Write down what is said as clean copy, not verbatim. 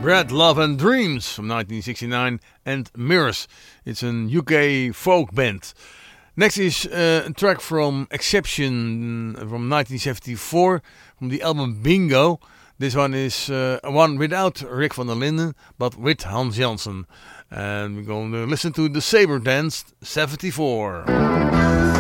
Bread, Love and Dreams from 1969 and Mirrors. It's a UK folk band. Next is a track from Exception from 1974 from the album Bingo. This one is one without Rick van der Linden but with Hans Janssen. And we're going to listen to the Saber Dance 74.